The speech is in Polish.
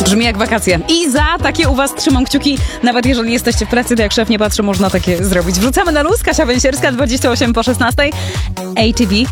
Brzmi jak wakacje. I za takie u was trzymam kciuki, nawet jeżeli jesteście w pracy, to jak szef nie patrzy, można takie zrobić. Wrzucamy na luz. Kasia Węsierska, 28 po 16. ATV.